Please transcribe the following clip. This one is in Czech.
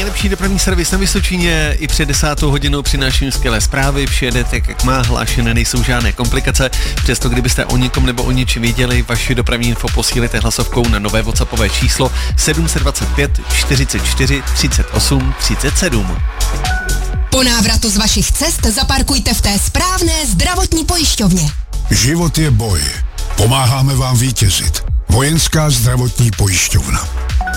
nejlepší dopravní servis na Vysočině. I před 10. hodinou přináším skvělé zprávy, vše jede tak, jak má, hlášené nejsou žádné komplikace. Přesto, kdybyste o někom nebo o něčem věděli, vaši dopravní info posílíte hlasovkou na nové WhatsAppové číslo 725 44 38 37. Po návratu z vašich cest zaparkujte v té správné zdravotní pojišťovně. Život je boj. Pomáháme vám vítězit. Vojenská zdravotní pojišťovna.